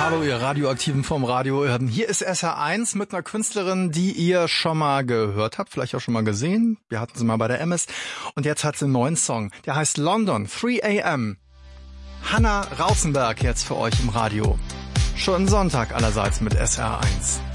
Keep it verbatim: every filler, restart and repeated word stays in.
Hallo, ihr Radioaktiven vom Radio. Hier ist S R eins mit einer Künstlerin, die ihr schon mal gehört habt, vielleicht auch schon mal gesehen. Wir hatten sie mal bei der M S. Und jetzt hat sie einen neuen Song. Der heißt London, drei a m Hannah Rausenberg jetzt für euch im Radio. Schönen Sonntag allerseits mit S R eins.